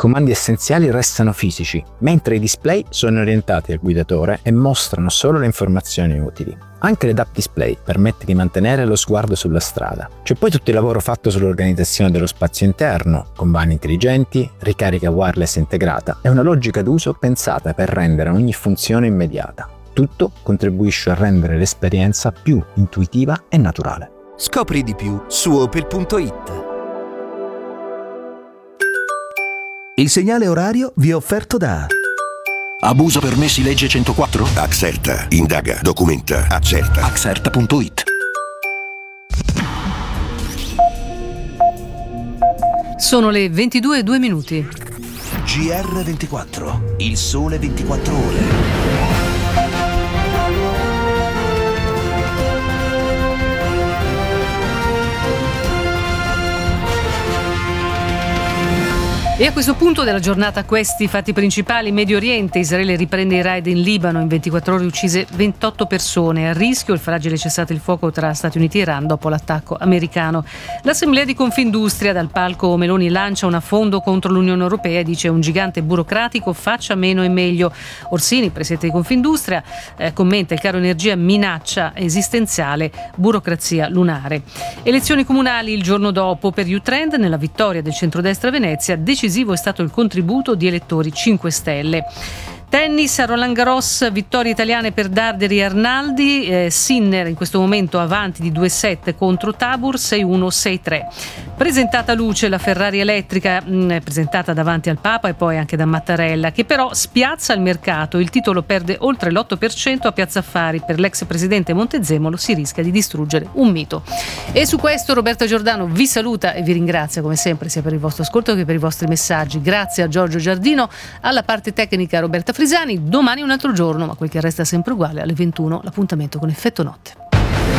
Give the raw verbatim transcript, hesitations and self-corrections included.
comandi essenziali restano fisici, mentre i display sono orientati al guidatore e mostrano solo le informazioni utili. Anche l'Head-Up Display permette di mantenere lo sguardo sulla strada. C'è poi tutto il lavoro fatto sull'organizzazione dello spazio interno, con vani intelligenti, ricarica wireless integrata e una logica d'uso pensata per rendere ogni funzione immediata. Tutto contribuisce a rendere l'esperienza più intuitiva e naturale. Scopri di più su opel punto it. Il segnale orario vi è offerto da Abuso permessi legge centoquattro? Axerta. Indaga. Documenta. Accerta. Axerta punto it. Sono le ventidue e due minuti. G R ventiquattro. Il sole ventiquattro ore. E a questo punto della giornata questi fatti principali. Medio Oriente, Israele riprende i raid in Libano, in ventiquattro ore uccise ventotto persone, a rischio il fragile cessate il fuoco tra Stati Uniti e Iran dopo l'attacco americano. L'Assemblea di Confindustria, dal palco Meloni lancia un affondo contro l'Unione Europea e dice un gigante burocratico faccia meno e meglio. Orsini, presidente di Confindustria, eh, commenta il caro energia minaccia esistenziale, burocrazia lunare. Elezioni comunali il giorno dopo per U-Trend, nella vittoria del centrodestra a Venezia, decisivo è stato il contributo di elettori cinque Stelle. Tennis a Roland Garros, vittorie italiane per Darderi e Arnaldi, eh, Sinner in questo momento avanti di due set contro Tabor, sei uno sei tre. Presentata a luce la Ferrari elettrica, mh, presentata davanti al Papa e poi anche da Mattarella, che però spiazza il mercato. Il titolo perde oltre l'otto per cento a Piazza Affari. Per l'ex presidente Montezemolo si rischia di distruggere un mito. E su questo Roberta Giordano vi saluta e vi ringrazia come sempre sia per il vostro ascolto che per i vostri messaggi. Grazie a Giorgio Giardino, alla parte tecnica Roberta Frisani. Domani un altro giorno, ma quel che resta sempre uguale, alle ventuno l'appuntamento con Effetto Notte.